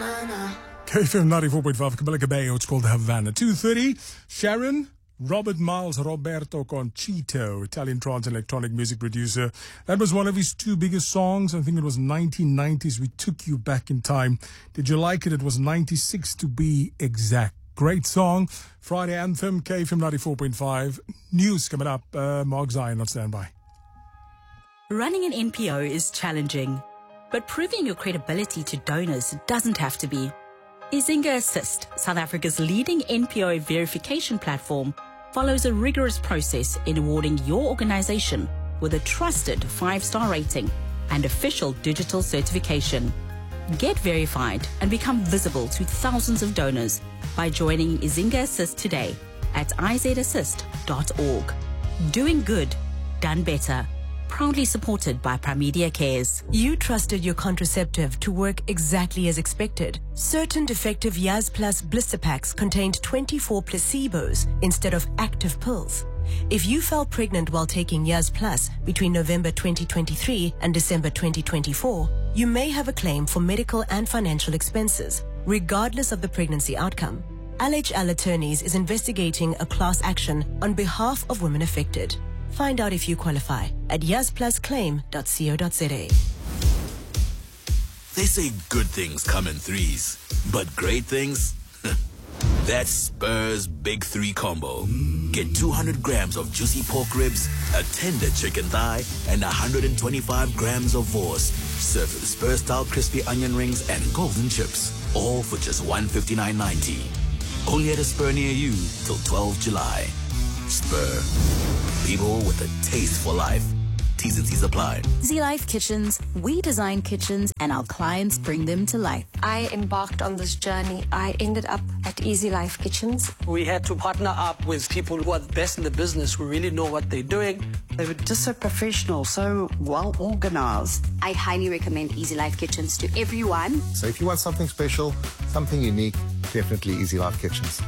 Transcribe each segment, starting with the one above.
KFM 94.5, Camila Cabello, it's called Havana. 2:30, Sharon, Robert Miles, Roberto Conchito, Italian trance and electronic music producer. That was one of his two biggest songs. I think it was 1990s. We took you back in time. Did you like it? It was 96 to be exact. Great song. Friday Anthem, KFM 94.5. News coming up. Mark Zion on standby. Running an NPO is challenging, but proving your credibility to donors doesn't have to be. Izinga Assist, South Africa's leading NPO verification platform, follows a rigorous process in awarding your organization with a trusted 5-star rating and official digital certification. Get verified and become visible to thousands of donors by joining Izinga Assist today at izassist.org. Doing good, done better. Proudly supported by Primedia Cares. You trusted your contraceptive to work exactly as expected. Certain defective Yaz Plus blister packs contained 24 placebos instead of active pills. If you fell pregnant while taking Yaz Plus between November 2023 and December 2024, you may have a claim for medical and financial expenses, regardless of the pregnancy outcome. LHL Attorneys is investigating a class action on behalf of women affected. Find out if you qualify at yazplusclaim.co.za. They say good things come in threes, but great things? That's Spur's Big 3 combo. Get 200 grams of juicy pork ribs, a tender chicken thigh, and 125 grams of vorst. Served with Spur-style crispy onion rings and golden chips. All for just $159.90. Only at a Spur near you till 12 July. Spur. People with a taste for life. T's and C's apply. Z-Life Kitchens, we design kitchens and our clients bring them to life. I embarked on this journey. I ended up at Easy Life Kitchens. We had to partner up with people who are the best in the business, who really know what they're doing. They were just so professional, so well organized. I highly recommend Easy Life Kitchens to everyone. So if you want something special, something unique, definitely Easy Life Kitchens.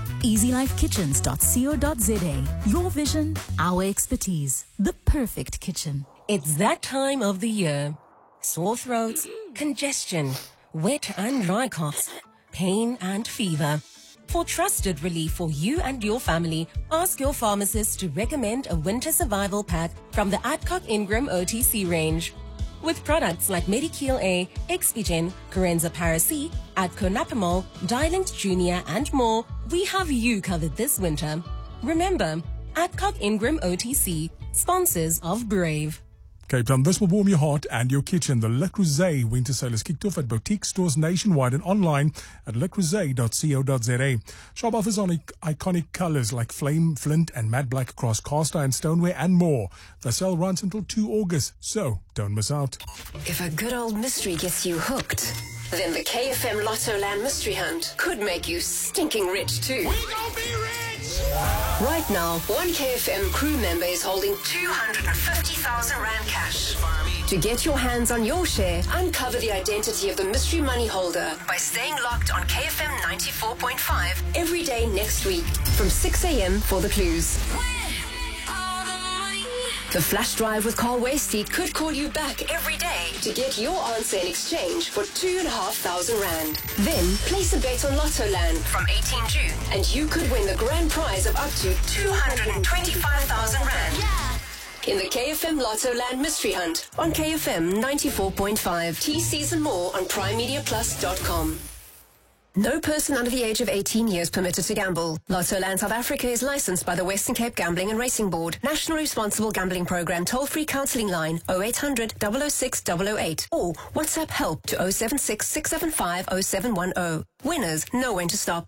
EasyLifeKitchens.co.za. Your vision, our expertise. The perfect kitchen. It's that time of the year. Sore throats, congestion, wet and dry coughs, pain and fever. For trusted relief for you and your family, ask your pharmacist to recommend a winter survival pack from the Adcock Ingram OTC range. With products like Medikil A, Expigen, Corenza Paracy, Adco Napamol, Dialint Junior and more, we have you covered this winter. Remember, Adcock Ingram OTC, sponsors of Brave. Cape Town, this will warm your heart and your kitchen. The Le Creuset winter sale is kicked off at boutique stores nationwide and online at lecreuset.co.za. Shop offers on iconic colors like flame, flint and matte black across cast iron, stoneware and more. The sale runs until 2 August, so don't miss out. If a good old mystery gets you hooked, then the KFM Lotto Land Mystery Hunt could make you stinking rich too. We gon' be rich! Right now, one KFM crew member is holding 250,000 Rand cash. To get your hands on your share, uncover the identity of the mystery money holder by staying locked on KFM 94.5 every day next week from 6 a.m. for the clues. The flash drive with Carl Wasty could call you back every day to get your answer in exchange for 2,500 Rand. Then place a bet on Lotto Land from 18 June and you could win the grand prize of up to 225,000 Rand. Yeah. In the KFM Lotto Land Mystery Hunt on KFM 94.5. TCs and more on primemediaplus.com. No person under the age of 18 years permitted to gamble. Lotto Land South Africa is licensed by the Western Cape Gambling and Racing Board. National Responsible Gambling Program toll-free counselling line 0800 006 008 or WhatsApp help to 076 675 0710. Winners know when to stop.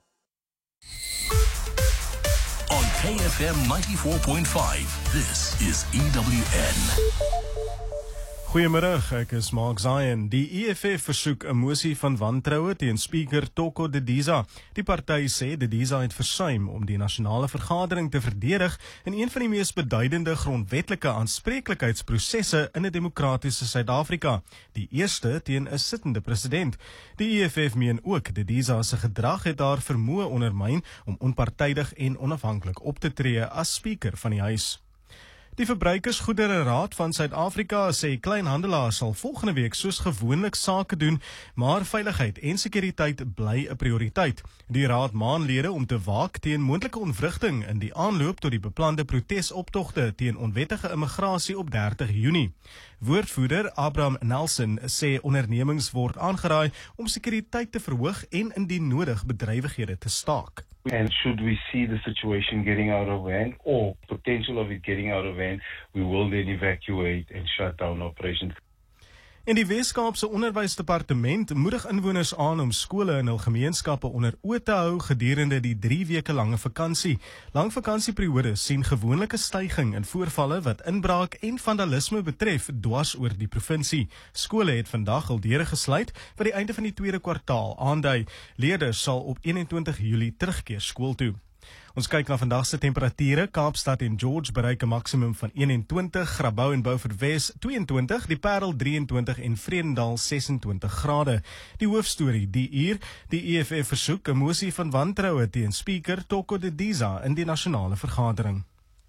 On KFM 94.5, this is EWN. Goeiemiddag, ek is Mark Zion. Die EFF versoek 'n mosie van wantroue teen Speaker Toko Didiza. Die party sê Didiza het versuim om die nasionale vergadering te verdedig in een van die mees beduidende grondwetlike aanspreeklikheidsprosesse in 'n demokratiese Suid-Afrika, die eerste teen 'n sittende president. Die EFF meen ook Didiza se gedrag het haar vermoë ondermyn om onpartydig en onafhanklik op te tree as speaker van die huis. Die Verbruikersgoedere Raad van Suid-Afrika sê kleinhandelaars sal volgende week soos gewoonlik sake doen, maar veiligheid en sekuriteit bly 'n prioriteit. Die raad maan lede om te waak teen moontlike ontwrigting in die aanloop tot die beplande protesoptogte teen onwettige immigrasie op 30 Junie. Woordvoerder Abraham Nelson sê ondernemings word aangeraai om sekuriteit te verhoog en indien nodig bedrywighede te staak. And should we see the situation getting out of hand or potential of it getting out of hand, we will then evacuate and shut down operations. En die Weskaapse Onderwysdepartement moedig inwoners aan om skole in hul gemeenskappe onder oë te hou gedurende die 3 weke lange vakansie. Lang vakansieperiodes sien gewoonlik 'n stygings in voorvalle wat inbraak en vandalisme betref dwars oor die provinsie. Skole het vandag hul deure gesluit wat die einde van die tweede kwartaal aandui. Leerders sal op 21 Julie terugkeer skool toe. Ons kyk na vandag se temperature. Kaapstad en George bereik 'n maksimum van 21, Grabouw en Beaufort Wes 22, die Parel 23 en Vredendal 26 grade. Die hoofstorie die uur, die EFF versoek 'n mosie van wantroue teen Speaker Toko Didiza in die nasionale vergadering.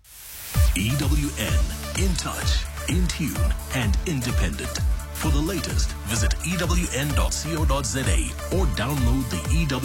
EWN, in touch, in tune and independent. For the latest, visit ewn.co.za or download the EWN